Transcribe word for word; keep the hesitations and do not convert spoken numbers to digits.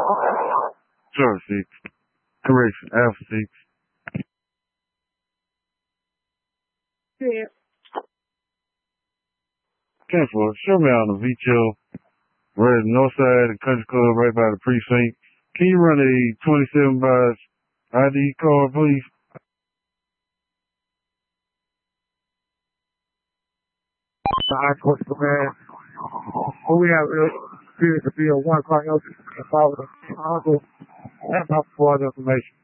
Sure, six. Correction, Alpha six. Yeah. ten four, show me on the V T O, right at the north side of the country club, right by the precinct. Can you run a twenty-seven by I D card, please? I put the man. Who we have uh, appears to be a one o'clock notice and follow the uncle and my father information.